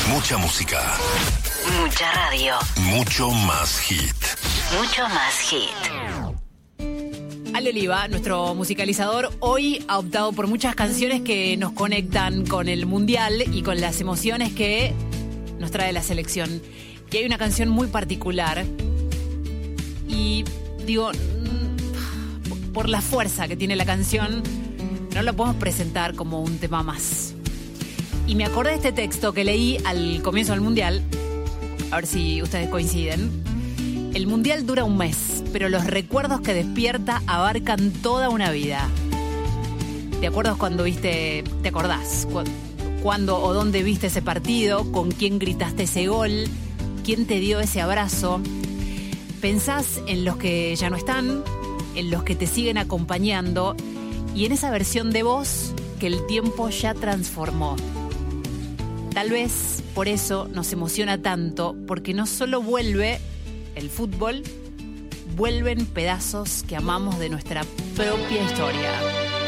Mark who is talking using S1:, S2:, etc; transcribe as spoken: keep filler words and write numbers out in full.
S1: Mucha música.
S2: Mucha radio.
S1: Mucho más hit.
S2: Mucho más hit.
S3: Ale Oliva, nuestro musicalizador, hoy ha optado por muchas canciones que nos conectan con el Mundial y con las emociones que nos trae la selección. Y hay una canción muy particular y digo, por la fuerza que tiene la canción, no la podemos presentar como un tema más. Y me acordé de este texto que leí al comienzo del Mundial, a ver si ustedes coinciden. El Mundial dura un mes, pero los recuerdos que despierta abarcan toda una vida. ¿Te acuerdas cuando viste, te acordás, cu- cuándo o dónde viste ese partido, con quién gritaste ese gol, quién te dio ese abrazo? Pensás en los que ya no están, en los que te siguen acompañando y en esa versión de vos que el tiempo ya transformó. Tal vez por eso nos emociona tanto, porque no solo vuelve el fútbol, vuelven pedazos que amamos de nuestra propia historia.